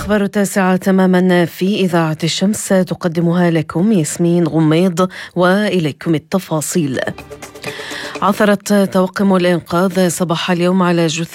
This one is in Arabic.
الأخبار 9 تماما في إذاعة الشمس، تقدمها لكم ياسمين غميض، وإليكم التفاصيل. عثرت طواقم الإنقاذ صباح اليوم على جثة